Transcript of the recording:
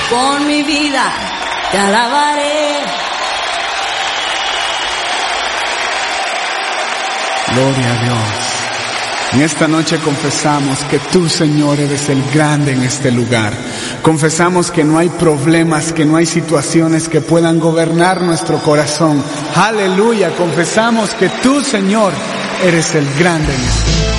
con mi vida te alabaré. Gloria a Dios. En esta noche confesamos que tú, Señor, eres el grande en este lugar. Confesamos que no hay problemas, que no hay situaciones que puedan gobernar nuestro corazón. Aleluya, confesamos que tú, Señor, eres el grande en este lugar.